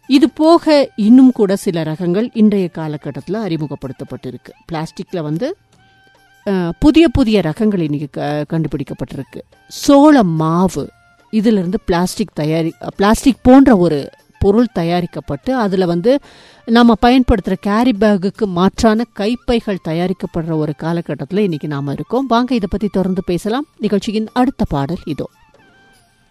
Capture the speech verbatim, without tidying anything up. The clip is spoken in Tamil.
இது போக இன்னும் கூட சில ரகங்கள் இன்றைய காலகட்டத்தில் அறிமுகப்படுத்தப்பட்டிருக்கு. பிளாஸ்டிக்ல வந்து புதிய புதிய ரகங்கள் இன்னைக்கு கண்டுபிடிக்கப்பட்டிருக்கு. சோள மாவு இதிலிருந்து பிளாஸ்டிக் தயாரி பிளாஸ்டிக் போன்ற ஒரு பொருள் தயாரிக்கப்பட்டு அதில் வந்து நம்ம பயன்படுத்துகிற கேரி பேக்குக்கு மாற்றான கைப்பைகள் தயாரிக்கப்படுற ஒரு காலகட்டத்தில் இன்னைக்கு நாம இருக்கோம். வாங்க இதை பற்றி தொடர்ந்து பேசலாம். நிகழ்ச்சியின் அடுத்த பாடல் இதோ.